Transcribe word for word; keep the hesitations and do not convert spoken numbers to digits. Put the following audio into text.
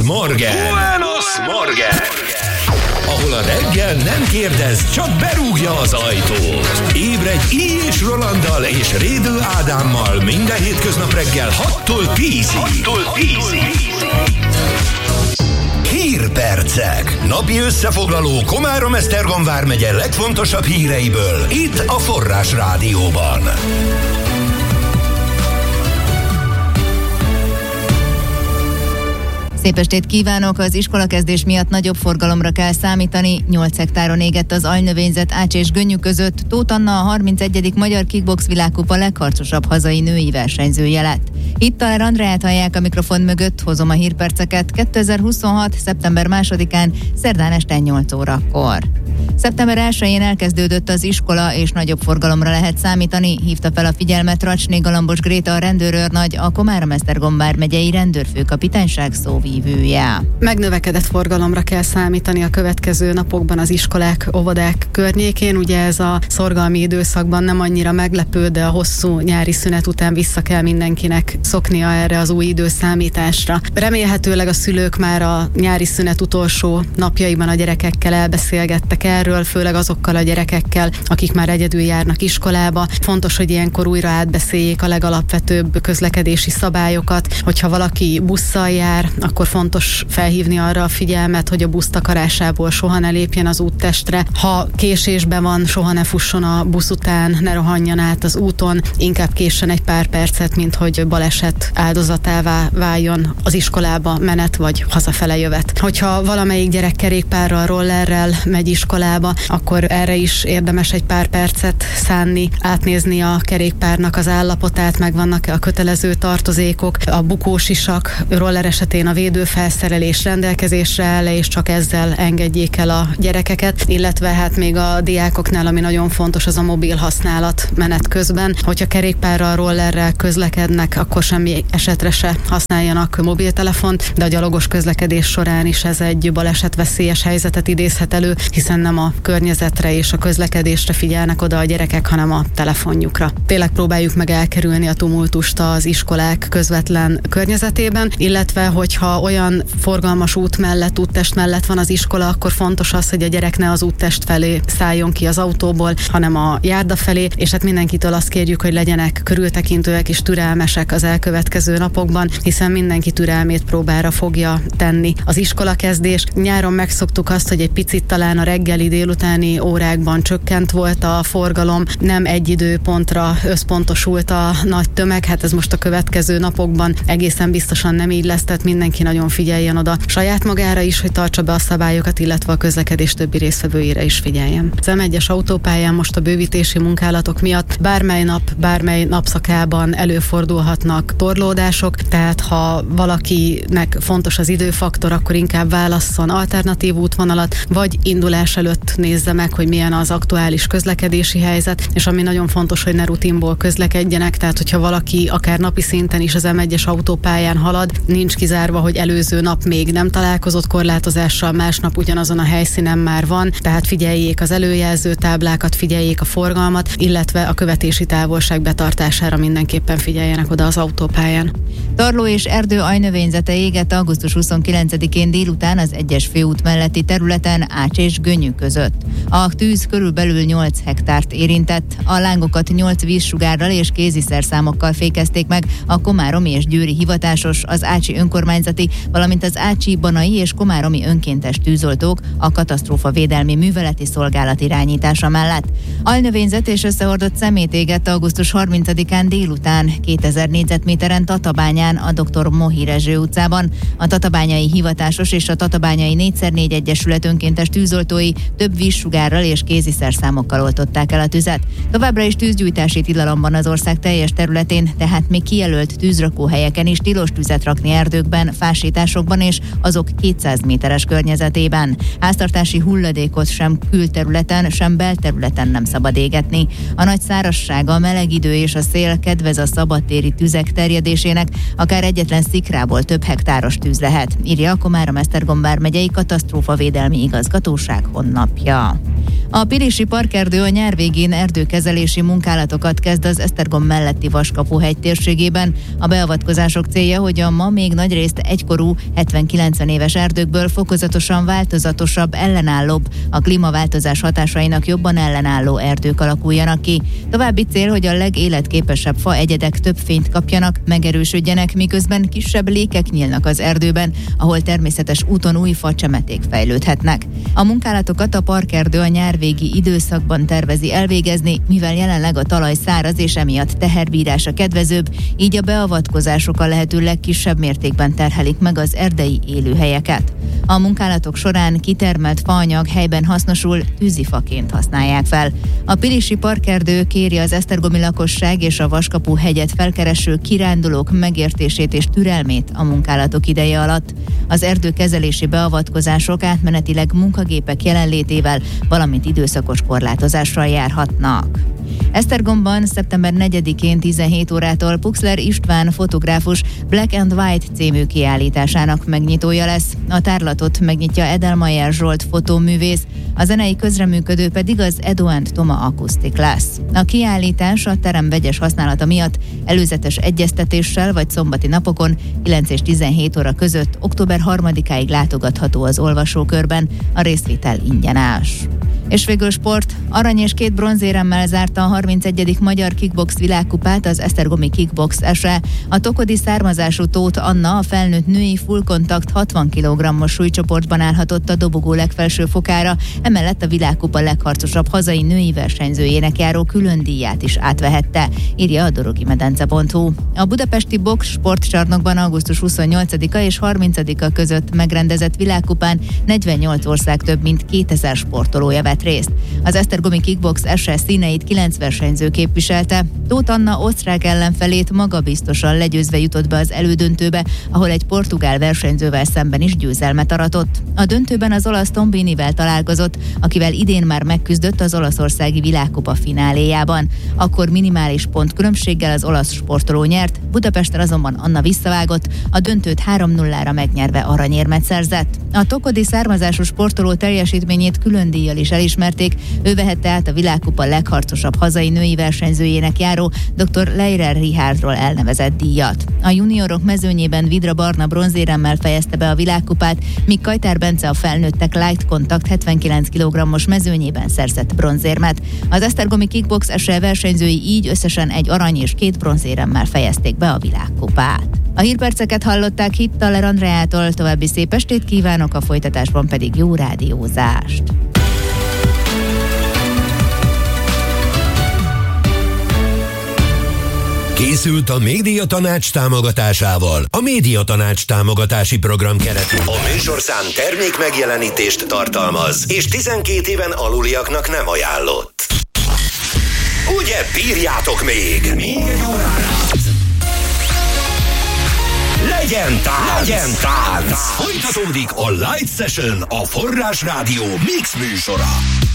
Morgen. Buenos Morgen. Ahol a reggel nem kérdez, csak berúgja az ajtót. Ébredj így és Rolanddal és Rédő Ádámmal minden hétköznap reggel hattól tízig. hattól tízig. Hírpercek. Napi összefoglaló Komárom-Esztergom vármegye legfontosabb híreiből. Itt a Forrás Rádióban. Szép estét kívánok! Az iskolakezdés miatt nagyobb forgalomra kell számítani. nyolc hektáron égett az alynövényzet Ács és Gönyű között. Tóth Anna a harmincegyedik Magyar Kickbox Világkupa legharcosabb hazai női versenyzője lett. Itt Taler Andreát hallják a mikrofon mögött, hozom a hírperceket kétezer-huszonhat. szeptember másodikán, szerdán este nyolc órakor. szeptember elsején elkezdődött az iskola, és nagyobb forgalomra lehet számítani, hívta fel a figyelmet Racsné Galambos Gréta, a rendőrőrnagy, a Komárom-Esztergom vármegyei rendőrfőkapitányság szóvívője. Megnövekedett forgalomra kell számítani a következő napokban az iskolák, óvodák környékén. Ugye ez a szorgalmi időszakban nem annyira meglepő, de a hosszú nyári szünet után vissza kell mindenkinek szoknia erre az új időszámításra. Remélhetőleg a szülők már a nyári szünet utolsó napjaiban a gyerekekkel elbeszélgettek erről, főleg azokkal a gyerekekkel, akik már egyedül járnak iskolába. Fontos, hogy ilyenkor újra átbeszéljék a legalapvetőbb közlekedési szabályokat. Hogyha valaki busszal jár, akkor fontos felhívni arra a figyelmet, hogy a busz takarásából soha ne lépjen az úttestre. Ha késésben van, soha ne fusson a busz után, ne rohanjon át az úton, inkább késsen egy pár percet, mint hogy baleset áldozatává váljon az iskolába menet vagy hazafele jövet. Hogyha valamelyik gyerek kerékpárral, rollerrel megy iskolába, akkor erre is érdemes egy pár percet szánni, átnézni a kerékpárnak az állapotát, meg vannak-e a kötelező tartozékok, a bukósisak, roller esetén a védőfelszerelés rendelkezésre áll, és csak ezzel engedjék el a gyerekeket, illetve hát még a diákoknál, ami nagyon fontos, az a mobil használat menet közben. Hogyha kerékpárral, rollerrel közlekednek, akkor semmi esetre se használjanak mobiltelefont, de a gyalogos közlekedés során is ez egy balesetveszélyes helyzetet idézhet elő, hiszen nem a környezetre és a közlekedésre figyelnek oda a gyerekek, hanem a telefonjukra. Tényleg próbáljuk meg elkerülni a tumultust az iskolák közvetlen környezetében, illetve hogyha olyan forgalmas út mellett, úttest mellett van az iskola, akkor fontos az, hogy a gyerek ne az úttest felé szálljon ki az autóból, hanem a járda felé, és hát mindenkitől azt kérjük, hogy legyenek körültekintőek és türelmesek az elkövetkező napokban, hiszen mindenki türelmét próbára fogja tenni. Az iskolakezdés, nyáron megszoktuk azt, hogy egy picit talán a reggeli, délutáni órákban csökkent volt a forgalom, nem egy időpontra összpontosult a nagy tömeg, hát ez most a következő napokban egészen biztosan nem így lesz, tehát mindenki nagyon figyeljen oda saját magára is, hogy tartsa be a szabályokat, illetve a közlekedés többi résztvevőire is figyeljen. Az em egyes autópályán most a bővítési munkálatok miatt bármely nap, bármely napszakában előfordulhatnak torlódások, tehát ha valakinek fontos az időfaktor, akkor inkább válasszon alternatív útvonalat, vagy indulás előtt nézze meg, hogy milyen az aktuális közlekedési helyzet, és ami nagyon fontos, hogy ne rutinból közlekedjenek, tehát hogyha valaki akár napi szinten is az em egyes autópályán halad, nincs kizárva, hogy előző nap még nem találkozott korlátozással, másnap ugyanazon a helyszínen már van, tehát figyeljék az előjelző táblákat, figyeljék a forgalmat, illetve a követési távolság betartására mindenképpen figyeljenek oda az autópályán. Tarló és erdő alynövényzete égett augusztus huszonkilencedikén délután az egyes főút melletti területen Ács és Gönyű között. A tűz körülbelül nyolc hektárt érintett, a lángokat nyolc vízsugárral és kéziszerszámokkal fékezték meg a komáromi és győri hivatásos, az ácsi önkormányzati, valamint az ácsi, banai és komáromi önkéntes tűzoltók a katasztrófavédelmi műveleti szolgálat irányítása mellett. Alnövényzet és összehordott szemét égett augusztus harmincadikán délután kétezer négyzetméteren Tatabányán, a doktor Mohi Rezső utcában. A tatabányai hivatásos és a tatabányai négy szer négy egyesület önkéntes tűzoltói több vízsugárral és kéziszerszámokkal oltották el a tüzet. Továbbra is tűzgyújtási tilalom van az ország teljes területén, tehát még kijelölt tűzrakóhelyeken is tilos tüzet rakni erdőkben, fásításokban és azok kétszáz méteres környezetében. Háztartási hulladékot sem külterületen, sem belterületen nem szabad égetni. A nagy szárazság, a meleg idő és a szél kedvez a szabadtéri tüzek terjedésének, akár egyetlen szikrából több hektáros tűz lehet, írja a Komárom-Esztergom vármegyei katasztrófavédelmi igazgatóság honlapja. A Pilisi Parkerdő a nyár végén erdőkezelési munkálatokat kezd az Esztergom melletti Vaskapu-hegy térségében. A beavatkozások célja, hogy a ma még nagyrészt egykorú hetven-kilencven éves erdőkből fokozatosan változatosabb, ellenállóbb, a klímaváltozás hatásainak jobban ellenálló erdők alakuljanak ki. További cél, hogy a legéletképesebb faegyedek több fényt kapjanak, megerősödjenek, miközben kisebb lékek nyílnak az erdőben, ahol természetes úton új facsemeték fejlődhetnek. A munkálatokat a parkerdő a nyárvégi időszakban tervezi elvégezni, mivel jelenleg a talaj száraz és emiatt teherbírása kedvezőbb, így a beavatkozások a lehető legkisebb mértékben terhelik meg az erdei élőhelyeket. A munkálatok során kitermelt faanyag helyben hasznosul, tűzifaként használják fel. A Pilisi Parkerdő kéri az esztergomi lakosság és a Vaskapu-hegyet felkereső kirándulók megértését és türelmét a munkálatok ideje alatt. Az erdőkezelési beavatkozások átmenetileg munkagépek jelenlétével, valamint időszakos korlátozással járhatnak. Esztergomban szeptember negyedikén tizenhét órától Puxler István fotográfus Black and White című kiállításának megnyitója lesz. A tárlatot megnyitja Edelmayer Zsolt fotóművész, a zenei közreműködő pedig az Edo and Toma Acoustic lesz. A kiállítás a terem vegyes használata miatt előzetes egyeztetéssel vagy szombati napokon kilenc és tizenhét óra között október harmadikáig látogatható az olvasókörben, a részvétel ingyenes. És végül sport, arany és két bronzéremmel zárta a harmincegyedik Magyar Kickbox világkupát az esztergomi Kickbox es e. A tokodi származású Tóth Anna a felnőtt női full kontakt hatvan kilogrammos súlycsoportban állhatott a dobogó legfelső fokára, emellett a világkupa legharcosabb hazai női versenyzőjének járó külön díját is átvehette, írja a dorogimedence pont hu. A budapesti box sportcsarnokban augusztus huszonnyolcadika és harmincadika között megrendezett világkupán negyvennyolc ország több mint kétezer sportolója vett részt. Az esztergomi Kickbox es e színeit kilenc versenyző képviselte. Tóth Anna osztrák ellenfelét magabiztosan legyőzve jutott be az elődöntőbe, ahol egy portugál versenyzővel szemben is győzelmet aratott. A döntőben az olasz Tombinivel találkozott, akivel idén már megküzdött az olaszországi világkupa fináléjában. Akkor minimális pontkülönbséggel az olasz sportoló nyert, Budapesten azonban Anna visszavágott, a döntőt három nullára megnyerve aranyérmet szerzett. A tokodi származású sportoló teljesítményét külön díjjal is elismerték, ő vehette át a világkupa legharcosabb hazai női versenyzőjének járó dr. Leirer Richardról elnevezett díjat. A juniorok mezőnyében Vidra Barna bronzéremmel fejezte be a világkupát, míg Kajtár Bence a felnőttek light kontakt hetvenkilenc kilogrammos mezőnyében szerzett bronzérmet. Az esztergomi Kickbox es e versenyzői így összesen egy arany és két bronzéremmel fejezték be a világkupát. A hírperceket hallották Hittaler Andreától, további szép estét kívánok, a folytatásban pedig jó rádiózást. Készült a Médiatanács támogatásával a Médiatanács támogatási program keretében. A műsorszám termék megjelenítést tartalmaz, és tizenkét éven aluliaknak nem ajánlott. Ugye bírjátok még? Még egy órára. Legyen tánc! Legyen tánc! Folytatódik a Light Session, a Forrás Rádió Mix műsora.